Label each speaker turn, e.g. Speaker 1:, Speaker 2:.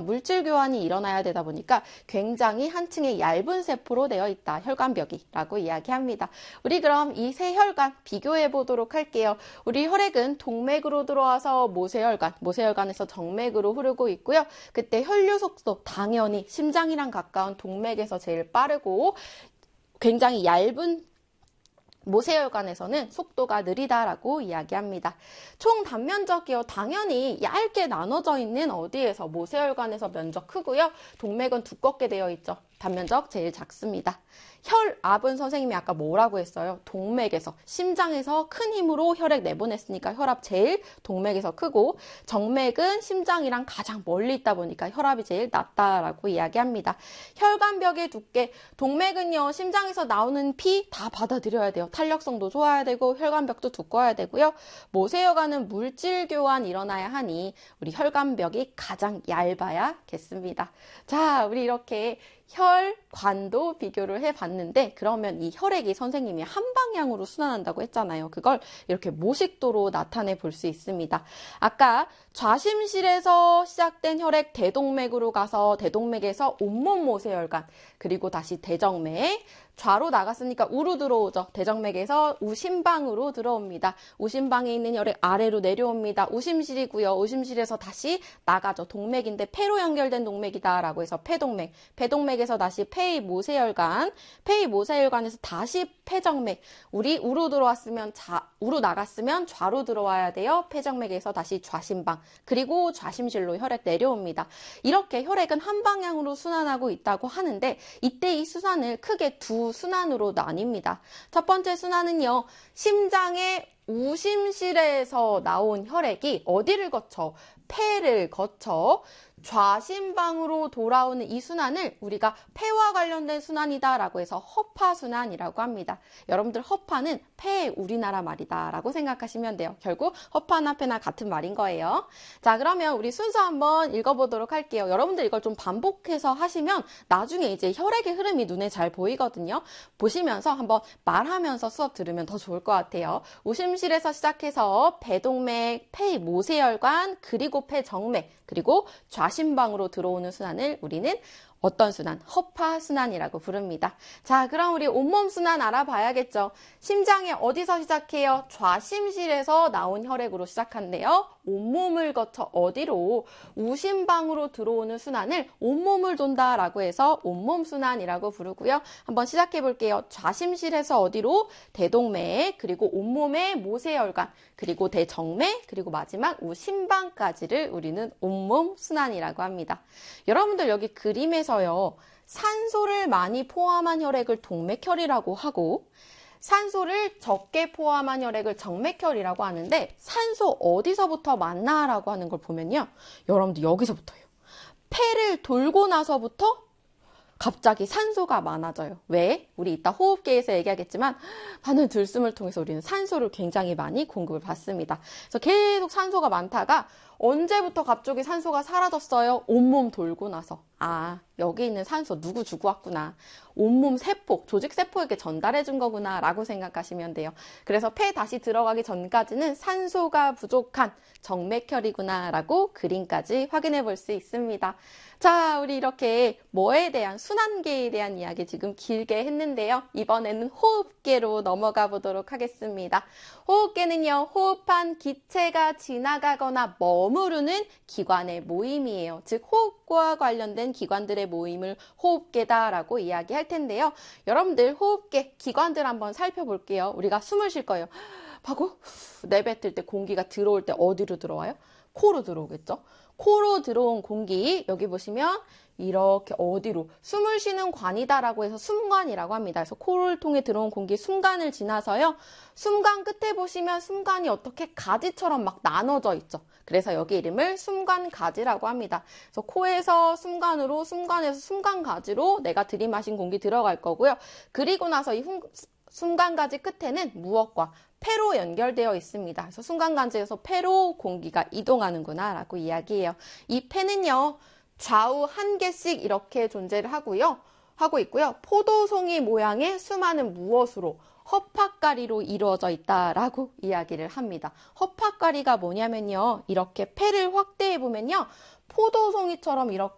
Speaker 1: 물질 교환이 일어나야 되다 보니까 굉장히 한 층의 얇은 세포로 되어 있다. 혈관벽이라고 이야기합니다. 우리 그럼 이 세 혈관 비교해 보도록 할게요. 우리 혈액은 동맥으로 들어와서 모세혈관에서 정맥으로 흐르고 있고요. 그때 혈류 속도 당연히 심장이랑 가까운 동맥에서 제일 빠르고 굉장히 얇은 모세혈관에서는 속도가 느리다라고 이야기합니다. 총 단면적이요. 당연히 얇게 나눠져 있는 어디에서 모세혈관에서 면적 크고요. 동맥은 두껍게 되어 있죠. 단면적 제일 작습니다. 혈압은 선생님이 아까 뭐라고 했어요? 동맥에서, 심장에서 큰 힘으로 혈액 내보냈으니까 혈압 제일 동맥에서 크고, 정맥은 심장이랑 가장 멀리 있다 보니까 혈압이 제일 낮다라고 이야기합니다. 혈관벽의 두께, 동맥은요, 심장에서 나오는 피 다 받아들여야 돼요. 탄력성도 좋아야 되고 혈관벽도 두꺼워야 되고요. 모세혈관은 물질 교환 일어나야 하니 우리 혈관벽이 가장 얇아야겠습니다. 자, 우리 이렇게 혈관도 비교를 해봤는데, 그러면 이 혈액이 선생님이 한 방향으로 순환한다고 했잖아요. 그걸 이렇게 모식도로 나타내 볼 수 있습니다. 아까 좌심실에서 시작된 혈액 대동맥으로 가서 대동맥에서 온몸 모세혈관, 그리고 다시 대정맥, 좌로 나갔으니까 우로 들어오죠. 대정맥에서 우심방으로 들어옵니다. 우심방에 있는 혈액 아래로 내려옵니다. 우심실이고요. 우심실에서 다시 나가죠. 동맥인데 폐로 연결된 동맥이다라고 해서 폐동맥, 폐동맥에서 다시 폐의 모세혈관, 폐의 모세혈관에서 다시 폐정맥, 우리 우로 들어왔으면 우로 나갔으면 좌로 들어와야 돼요. 폐정맥에서 다시 좌심방, 그리고 좌심실로 혈액 내려옵니다. 이렇게 혈액은 한 방향으로 순환하고 있다고 하는데, 이때 이 순환을 크게 두 순환으로 나뉩니다. 첫 번째 순환은요, 심장의 우심실에서 나온 혈액이 어디를 거쳐? 폐를 거쳐 좌심방으로 돌아오는 이 순환을 우리가 폐와 관련된 순환이다라고 해서 허파순환이라고 합니다. 여러분들 허파는 폐의 우리나라 말이다 라고 생각하시면 돼요. 결국 허파나 폐나 같은 말인 거예요. 자, 그러면 우리 순서 한번 읽어보도록 할게요. 여러분들 이걸 좀 반복해서 하시면 나중에 이제 혈액의 흐름이 눈에 잘 보이거든요. 보시면서 한번 말하면서 수업 들으면 더 좋을 것 같아요. 우심실에서 시작해서 배동맥, 폐의 모세혈관, 그리고 폐정맥, 그리고 좌심방으로 들어오는 순환을 우리는 어떤 순환? 허파순환이라고 부릅니다. 자, 그럼 우리 온몸 순환 알아봐야겠죠. 심장이 어디서 시작해요? 좌심실에서 나온 혈액으로 시작한대요. 온몸을 거쳐 어디로? 우심방으로 들어오는 순환을 온몸을 돈다라고 해서 온몸순환이라고 부르고요. 한번 시작해 볼게요. 좌심실에서 어디로? 대동맥, 그리고 온몸의 모세혈관, 그리고 대정맥, 그리고 마지막 우심방까지를 우리는 온몸순환이라고 합니다. 여러분들 여기 그림에서요, 산소를 많이 포함한 혈액을 동맥혈이라고 하고 산소를 적게 포함한 혈액을 정맥혈이라고 하는데, 산소 어디서부터 만나라고 하는 걸 보면요, 여러분들 여기서부터예요. 폐를 돌고 나서부터 갑자기 산소가 많아져요. 왜? 우리 이따 호흡계에서 얘기하겠지만 하는 들숨을 통해서 우리는 산소를 굉장히 많이 공급을 받습니다. 그래서 계속 산소가 많다가 언제부터 갑자기 산소가 사라졌어요? 온몸 돌고 나서. 아, 여기 있는 산소 누구 주고 왔구나. 온몸 세포, 조직세포에게 전달해 준 거구나 라고 생각하시면 돼요. 그래서 폐 다시 들어가기 전까지는 산소가 부족한 정맥혈이구나 라고 그림까지 확인해 볼 수 있습니다. 자, 우리 이렇게 뭐에 대한, 순환계에 대한 이야기 지금 길게 했는데요. 이번에는 호흡계로 넘어가 보도록 하겠습니다. 호흡계는요, 호흡한 기체가 지나가거나 머무르는 기관의 모임이에요. 즉, 호흡과 관련된 기관들의 모임을 호흡계다라고 이야기할 텐데요. 여러분들 호흡계 기관들 한번 살펴볼게요. 우리가 숨을 쉴 거예요. 하고 내뱉을 때 공기가 들어올 때 어디로 들어와요? 코로 들어오겠죠? 코로 들어온 공기, 여기 보시면 이렇게 어디로? 숨을 쉬는 관이다라고 해서 숨관이라고 합니다. 그래서 코를 통해 들어온 공기 숨관을 지나서요. 숨관 끝에 보시면 숨관이 어떻게 가지처럼 막 나눠져 있죠. 그래서 여기 이름을 숨관가지라고 합니다. 그래서 코에서 숨관으로, 숨관에서 숨관가지로 내가 들이마신 공기 들어갈 거고요. 그리고 나서 이 숨관가지 끝에는 무엇과? 폐로 연결되어 있습니다. 그래서 숨관가지에서 폐로 공기가 이동하는구나 라고 이야기해요. 이 폐는요, 좌우 한 개씩 이렇게 존재를 하고 있고요. 포도송이 모양의 수많은 무엇으로? 허파가리로 이루어져 있다라고 이야기를 합니다. 허파가리가 뭐냐면요, 이렇게 폐를 확대해 보면요, 포도송이처럼 이렇게